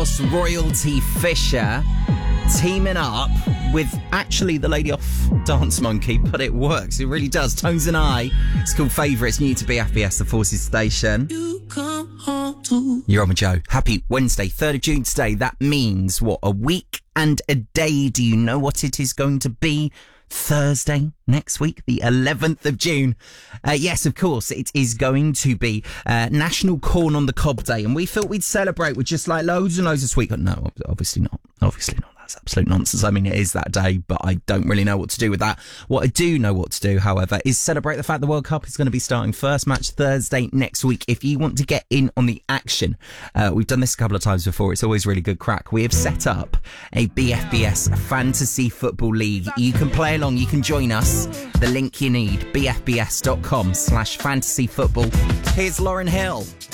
House royalty Fisher teaming up with actually the lady off Dance Monkey, but it works. It really does. Tones and I. It's called Favourites, new to BFBS, the Forces station. You're on with Joe. Happy Wednesday, 3rd of June today. That means, what, a week and a day? Do you know what it is going to be? Thursday next week, the 11th of June. Yes, of course, it is going to be National Corn on the Cob Day, and we thought we'd celebrate with just like loads and loads of sweet. No, obviously not. Obviously not. That's absolute nonsense. I mean, it is that day, but I don't really know what to do with that. What I do know what to do, however, is celebrate the fact the World Cup is going to be starting first match Thursday next week. If you want to get in on the action, we've done this a couple of times before. It's always really good crack. We have set up a BFBS Fantasy Football League. You can play along. You can join us. The link you need, bfbs.com/fantasyfootball. Here's Lauryn Hill.